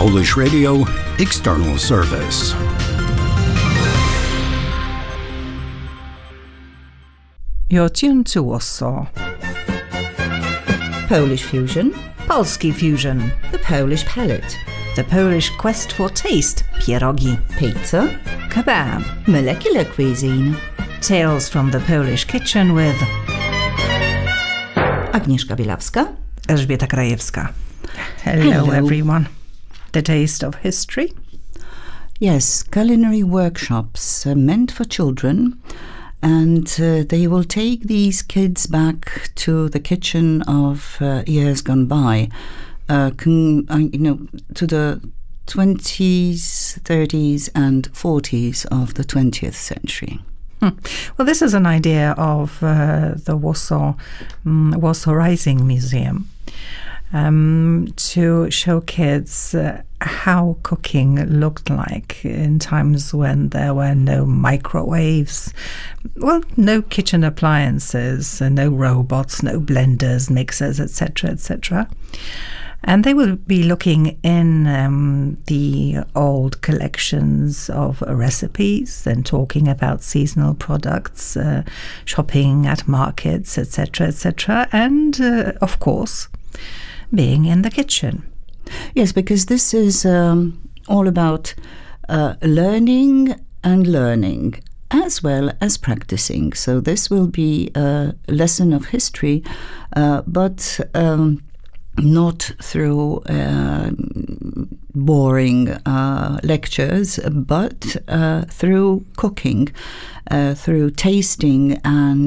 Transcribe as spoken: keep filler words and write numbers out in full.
Polish Radio External Service. You're tuned to Warsaw. Polish Fusion, Polski Fusion. the Polish Palette, The Polish Quest for Taste. Pierogi. Pizza, Kebab. Molecular Cuisine. Tales from the Polish Kitchen with Agnieszka Bielawska. Elżbieta Krajewska. Hello, Hello. everyone. The Taste of History. Yes, culinary workshops uh, meant for children, and uh, they will take these kids back to the kitchen of uh, years gone by, uh, con- uh, you know, to the twenties, thirties, and forties of the twentieth century. Hmm. Well, this is an idea of uh, the Warsaw, um, Warsaw Rising Museum. Um, to show kids uh, how cooking looked like in times when there were no microwaves, well, no kitchen appliances, uh, no robots, no blenders, mixers, et cetera, et cetera. And they will be looking in um, the old collections of recipes and talking about seasonal products, uh, shopping at markets, et cetera, et cetera. And, uh, of course, being in the kitchen. Yes, because this is um, all about uh, learning and learning as well as practicing. So this will be a lesson of history, uh, but um, not through uh, boring uh, lectures, but uh, through cooking, uh, through tasting and